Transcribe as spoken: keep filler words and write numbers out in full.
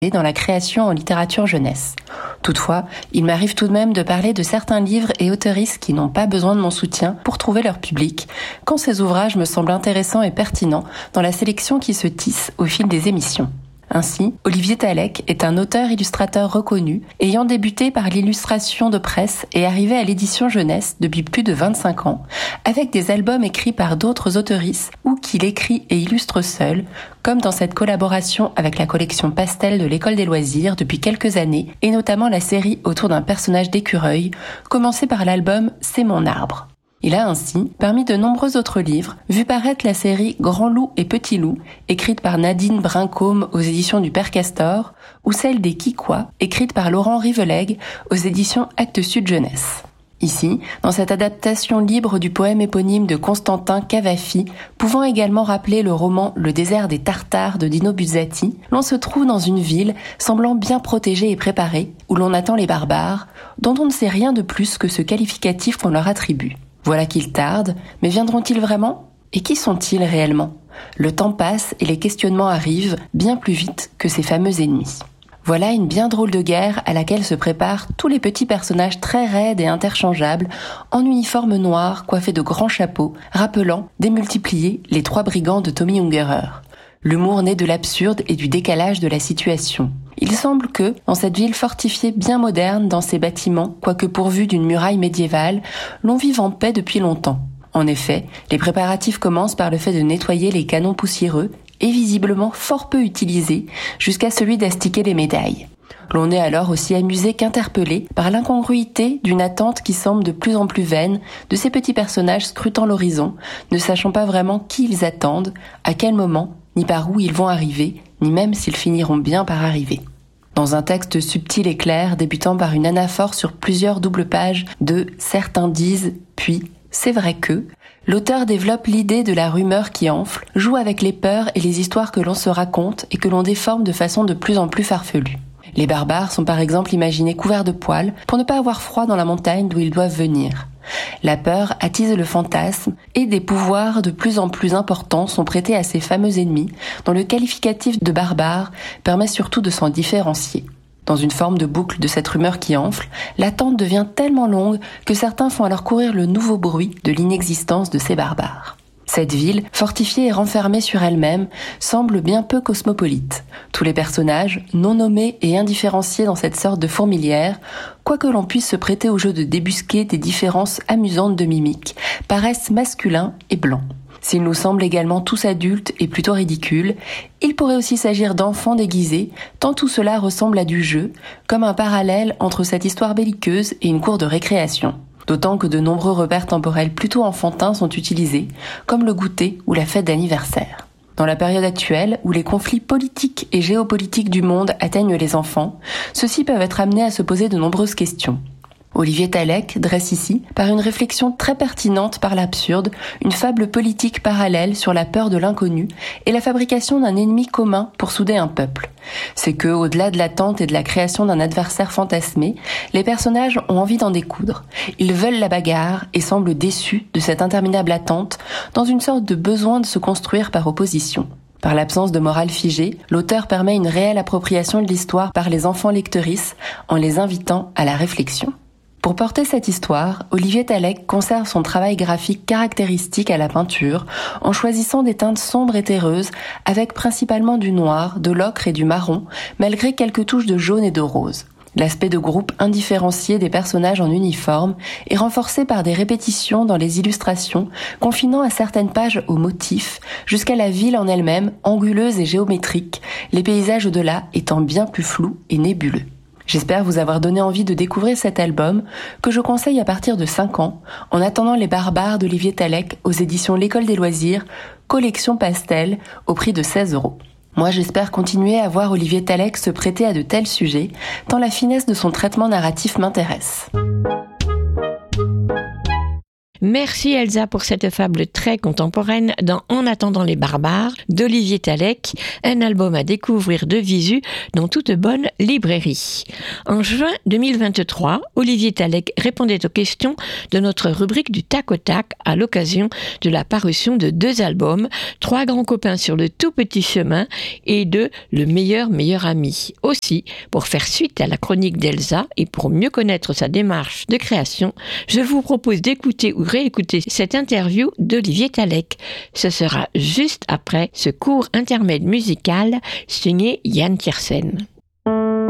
dans la création en littérature jeunesse. Toutefois, il m'arrive tout de même de parler de certains livres et auteuristes qui n'ont pas besoin de mon soutien pour trouver leur public, quand ces ouvrages me semblent intéressants et pertinents dans la sélection qui se tisse au fil des émissions. Ainsi, Olivier Tallec est un auteur-illustrateur reconnu, ayant débuté par l'illustration de presse et arrivé à l'édition jeunesse depuis plus de vingt-cinq ans, avec des albums écrits par d'autres auteuristes ou qu'il écrit et illustre seul, comme dans cette collaboration avec la collection Pastel de l'École des loisirs depuis quelques années, et notamment la série autour d'un personnage d'écureuil, commencée par l'album C'est mon arbre. Il a ainsi, parmi de nombreux autres livres, vu paraître la série Grand Loup et Petit Loup, écrite par Nadine Brincombe aux éditions du Père Castor, ou celle des Kikwa, écrite par Laurent Rivelegue aux éditions Actes Sud Jeunesse. Ici, dans cette adaptation libre du poème éponyme de Constantin Cavafy, pouvant également rappeler le roman Le désert des Tartares de Dino Buzzati, l'on se trouve dans une ville semblant bien protégée et préparée, où l'on attend les barbares, dont on ne sait rien de plus que ce qualificatif qu'on leur attribue. Voilà qu'ils tardent, mais viendront-ils vraiment ? Et qui sont-ils réellement ? Le temps passe et les questionnements arrivent bien plus vite que ces fameux ennemis. Voilà une bien drôle de guerre à laquelle se préparent tous les petits personnages très raides et interchangeables, en uniforme noir coiffés de grands chapeaux, rappelant, démultipliés, les trois brigands de Tommy Ungerer. L'humour naît de l'absurde et du décalage de la situation. Il semble que, dans cette ville fortifiée bien moderne dans ses bâtiments, quoique pourvue d'une muraille médiévale, l'on vive en paix depuis longtemps. En effet, les préparatifs commencent par le fait de nettoyer les canons poussiéreux, et visiblement fort peu utilisés, jusqu'à celui d'astiquer les médailles. L'on est alors aussi amusé qu'interpellé par l'incongruité d'une attente qui semble de plus en plus vaine de ces petits personnages scrutant l'horizon, ne sachant pas vraiment qui ils attendent, à quel moment, ni par où ils vont arriver, ni même s'ils finiront bien par arriver. Dans un texte subtil et clair, débutant par une anaphore sur plusieurs doubles pages de « certains disent », puis « c'est vrai que », l'auteur développe l'idée de la rumeur qui enfle, joue avec les peurs et les histoires que l'on se raconte et que l'on déforme de façon de plus en plus farfelue. Les barbares sont par exemple imaginés couverts de poils pour ne pas avoir froid dans la montagne d'où ils doivent venir. La peur attise le fantasme et des pouvoirs de plus en plus importants sont prêtés à ces fameux ennemis dont le qualificatif de barbare permet surtout de s'en différencier. Dans une forme de boucle de cette rumeur qui enfle, l'attente devient tellement longue que certains font alors courir le nouveau bruit de l'inexistence de ces barbares. Cette ville, fortifiée et renfermée sur elle-même, semble bien peu cosmopolite. Tous les personnages, non nommés et indifférenciés dans cette sorte de fourmilière, quoique l'on puisse se prêter au jeu de débusquer des différences amusantes de mimiques, paraissent masculins et blancs. S'ils nous semblent également tous adultes et plutôt ridicules, il pourrait aussi s'agir d'enfants déguisés, tant tout cela ressemble à du jeu, comme un parallèle entre cette histoire belliqueuse et une cour de récréation. D'autant que de nombreux repères temporels plutôt enfantins sont utilisés, comme le goûter ou la fête d'anniversaire. Dans la période actuelle, où les conflits politiques et géopolitiques du monde atteignent les enfants, ceux-ci peuvent être amenés à se poser de nombreuses questions. Olivier Tallec dresse ici, par une réflexion très pertinente par l'absurde, une fable politique parallèle sur la peur de l'inconnu et la fabrication d'un ennemi commun pour souder un peuple. C'est que, au-delà de l'attente et de la création d'un adversaire fantasmé, les personnages ont envie d'en découdre. Ils veulent la bagarre et semblent déçus de cette interminable attente, dans une sorte de besoin de se construire par opposition. Par l'absence de morale figée, l'auteur permet une réelle appropriation de l'histoire par les enfants lectrices en les invitant à la réflexion. Pour porter cette histoire, Olivier Tallec conserve son travail graphique caractéristique à la peinture en choisissant des teintes sombres et terreuses avec principalement du noir, de l'ocre et du marron, malgré quelques touches de jaune et de rose. L'aspect de groupe indifférencié des personnages en uniforme est renforcé par des répétitions dans les illustrations, confinant à certaines pages aux motifs, jusqu'à la ville en elle-même, anguleuse et géométrique, les paysages au-delà étant bien plus flous et nébuleux. J'espère vous avoir donné envie de découvrir cet album, que je conseille à partir de cinq ans, en attendant les barbares d'Olivier Tallec aux éditions L'École des loisirs, collection Pastel, au prix de seize euros. Moi, j'espère continuer à voir Olivier Tallec se prêter à de tels sujets, tant la finesse de son traitement narratif m'intéresse. Merci Elsa pour cette fable très contemporaine dans En attendant les barbares d'Olivier Tallec, un album à découvrir de visu dans toute bonne librairie. En juin deux mille vingt-trois, Olivier Tallec répondait aux questions de notre rubrique du tac au tac à l'occasion de la parution de deux albums, Trois grands copains sur le tout petit chemin et de Le meilleur meilleur ami. Aussi, pour faire suite à la chronique d'Elsa et pour mieux connaître sa démarche de création, je vous propose d'écouter ou réécouter cette interview d'Olivier Tallec. Ce sera juste après ce court intermède musical signé Yann Tiersen.